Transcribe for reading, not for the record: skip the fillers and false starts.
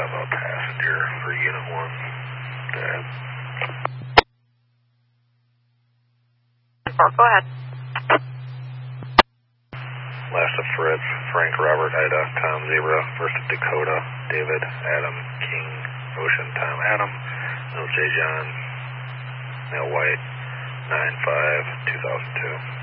have a passenger for Unit 1. Dad. Go ahead. Last of Fritz, Frank, Robert, Ida, Tom, Zebra, first of Dakota, David, Adam, King, Ocean, Tom, Adam, L.J. John, Neil White, 9-5-2002.